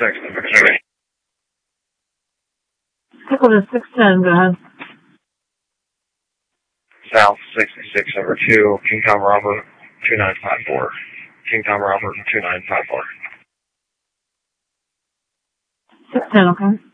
66, number 2. Pickle to 610, go ahead. South 66, number 2, King Tom Robert, 2954. King Tom Robert, 2954. 610, okay.